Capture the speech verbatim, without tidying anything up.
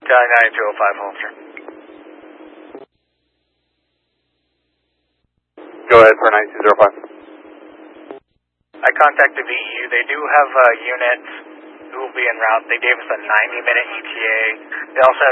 nine two oh five, Holster. Go ahead for nine two zero five. I contacted V E U. They do have uh, units who will be en route. They gave us a ninety minute E T A. They also